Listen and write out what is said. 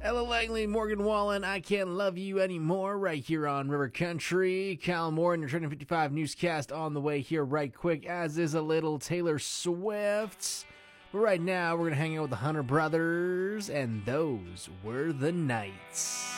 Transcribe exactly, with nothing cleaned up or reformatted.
Ella Langley, Morgan Wallen, I Can't Love You Anymore, right here on River Country. Cal Moore and your Trending fifty-five newscast on the way here right quick, as is a little Taylor Swift. But right now, we're going to hang out with the Hunter Brothers, and those were the nights.